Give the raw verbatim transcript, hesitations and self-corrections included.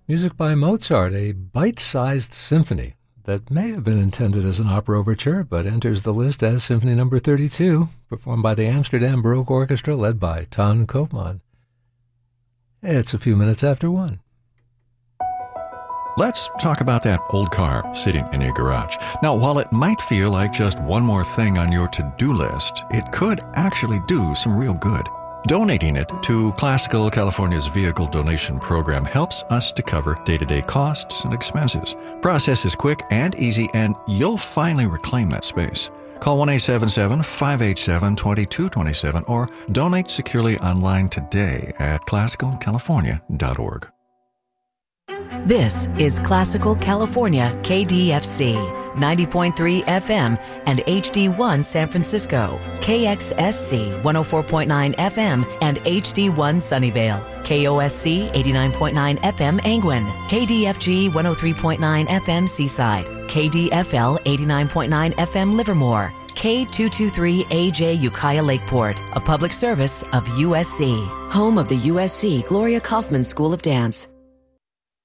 Music by Mozart, a bite-sized symphony that may have been intended as an opera overture, but enters the list as Symphony Number thirty-two, performed by the Amsterdam Baroque Orchestra, led by Ton Koopman. It's a few minutes after one. Let's talk about that old car sitting in your garage. Now, while it might feel like just one more thing on your to-do list, it could actually do some real good. Donating it to Classical California's vehicle donation program helps us to cover day-to-day costs and expenses. Process is quick and easy, and you'll finally reclaim that space. Call one eight seven seven, five eight seven, two two two seven or donate securely online today at classical california dot org. This is Classical California K D F C, ninety point three F M and H D one San Francisco, K X S C one oh four point nine F M and H D one Sunnyvale, K O S C eighty-nine point nine F M Angwin, K D F G one oh three point nine F M Seaside, K D F L eighty-nine point nine F M Livermore, K two twenty-three A J Ukiah Lakeport, a public service of U S C, home of the U S C Gloria Kaufman School of Dance.